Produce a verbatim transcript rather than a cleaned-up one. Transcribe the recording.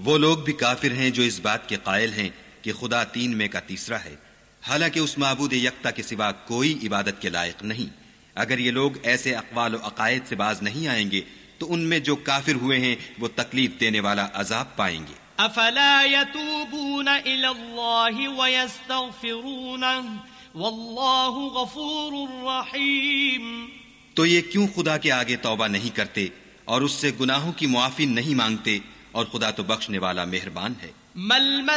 वो लोग भी काफिर हैं जो इस बात के कायल हैं कि खुदा तीन में का तीसरा है, हालांकि उस माबूद यक्ता के सिवा कोई इबादत के लायक नहीं। अगर ये लोग ऐसे अक़वाल व अक़ायद से बाज नहीं आएंगे तो उनमें जो काफिर हुए हैं वो तकलीफ देने वाला अजाब पाएंगे। अफला यतूबून इलल्लाहि व यस्तगफिरूनहु वल्लाहु गफूरुर रहीम। तो ये क्यों खुदा के आगे तौबा नहीं करते और उससे गुनाहों की मुआफी नहीं मांगते, और खुदा तो बख्शने वाला मेहरबान है।